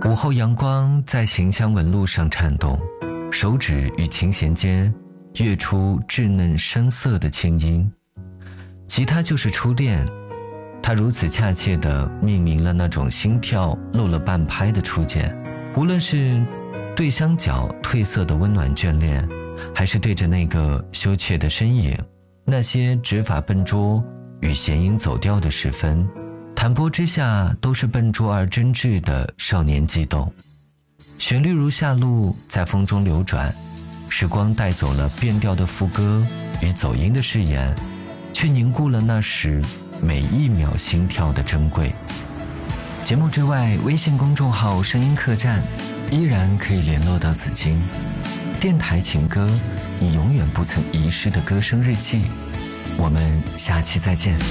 午后阳光在行香纹路上颤动，手指与琴弦间跃出稚嫩深色的清音。吉他就是初恋，它如此恰切地命名了那种心跳漏了半拍的初见。无论是对香角褪色的温暖眷恋，还是对着那个羞怯的身影，那些指法笨拙与弦音走调的时分，弹拨之下都是笨拙而真挚的少年悸动。旋律如夏露在风中流转，时光带走了变调的副歌与走音的誓言，却凝固了那时每一秒心跳的珍贵。节目之外，微信公众号声音客栈依然可以联络到紫金。电台情歌，你永远不曾遗失的歌声日记。我们下期再见。